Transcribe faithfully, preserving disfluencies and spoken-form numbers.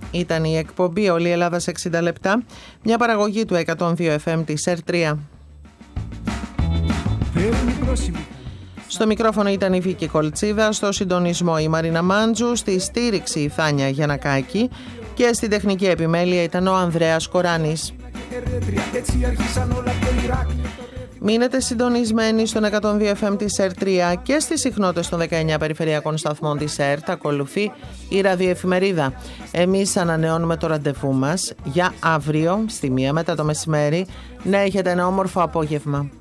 Ήταν η εκπομπή Όλη η Ελλάδα σε εξήντα λεπτά, μια παραγωγή του εκατόν δύο εφ εμ της ΕΡ τρία. Στο μικρόφωνο ήταν η Βίκη Κολτσίδα, στο συντονισμό η Μαρίνα Μάντζου, στη στήριξη η Θάνια Γιαννακάκη και στην τεχνική επιμέλεια ήταν ο Ανδρέας Κοράνης. Μείνετε συντονισμένοι στον εκατόν δύο εφ εμ της ΕΡ τρία και στις συχνότητες των δεκαεννιά περιφερειακών σταθμών της ΕΡΤ. Ακολουθεί η ραδιοεφημερίδα. Εμείς ανανεώνουμε το ραντεβού μας για αύριο στη μία μετά το μεσημέρι. Να έχετε ένα όμορφο απόγευμα.